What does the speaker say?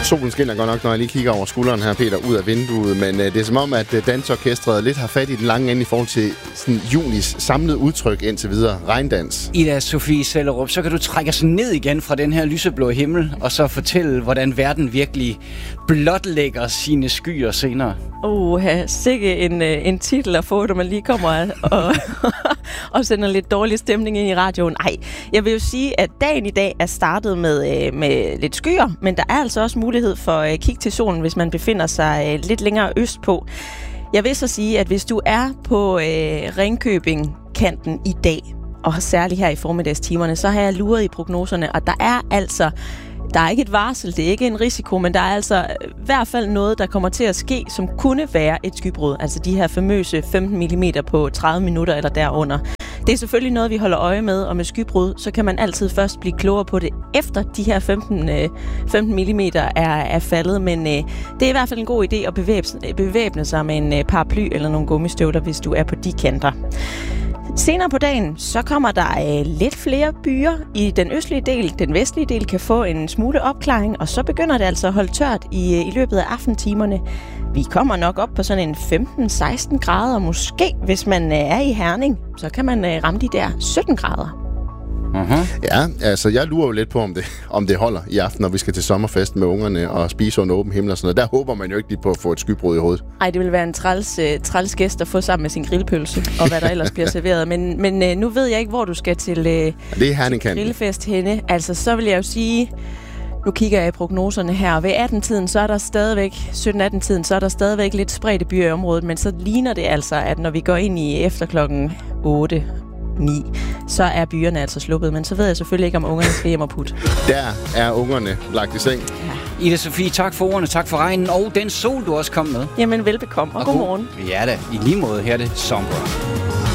Solen skinner godt nok, når jeg lige kigger over skulderen her, Peter, ud af vinduet. Men det er som om, at dansorkestret lidt har fat i den lange ende i forhold til sådan junis samlede udtryk indtil videre. Regndans. Ida Sofie Sellerup, så kan du trække os ned igen fra den her lyseblå himmel, og så fortælle, hvordan verden virkelig blotlægger sine skyer senere. Sikke en titel at få, når man lige kommer og sender lidt dårlig stemning ind i radioen. Nej, jeg vil jo sige, at dagen i dag er startet med lidt skyer, men der er altså også mulighed for at kigge til solen, hvis man befinder sig lidt længere østpå. Jeg vil så sige, at hvis du er på Ringkøbing-kanten i dag, og særligt her i formiddagstimerne, så har jeg luret i prognoserne, og der er ikke et varsel, det er ikke en risiko, men der er altså i hvert fald noget, der kommer til at ske, som kunne være et skybrud. Altså de her famøse 15 mm på 30 minutter eller derunder. Det er selvfølgelig noget, vi holder øje med, og med skybrud, så kan man altid først blive klogere på det, efter de her 15 mm er faldet. Men det er i hvert fald en god idé at bevæbne sig med en paraply eller nogle gummistøvler, hvis du er på de kanter. Senere på dagen, så kommer der lidt flere byer i den østlige del. Den vestlige del kan få en smule opklaring, og så begynder det altså at holde tørt i løbet af aftentimerne. Vi kommer nok op på sådan en 15-16 grader, måske hvis man er i Herning, så kan man ramme de der 17 grader. Uh-huh. Ja, altså jeg lurer jo lidt på, om det holder i aften, når vi skal til sommerfest med ungerne og spise under åben himmel og sådan noget. Der håber man jo ikke lige på at få et skybrud i hovedet. Ej, det vil være en træls gæst at få sammen med sin grillpølse, og hvad der ellers bliver serveret. Men nu ved jeg ikke, hvor du skal til grillfest henne. Altså, så vil jeg jo sige, nu kigger jeg i prognoserne her. Ved 18-tiden, så er der stadigvæk, 17-18-tiden, så er der stadigvæk lidt spredte byer i området, men så ligner det altså, at når vi går ind i efter klokken 8, 9, så er byerne altså sluppet. Men så ved jeg selvfølgelig ikke, om ungerne skal hjem og putte. Der er ungerne lagt i seng. Ja. Ida Sofie, tak for ordene, tak for regnen, og den sol, du også kom med. Jamen, velbekomme, og godmorgen. Ja da, i lige måde her er det Songbird.